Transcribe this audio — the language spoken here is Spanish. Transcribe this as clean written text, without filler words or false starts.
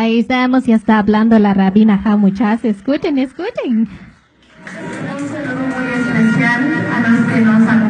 Ahí estamos, ya está hablando la rabina Hamuchas. Escuchen, escuchen. Un saludo muy especial a los que nos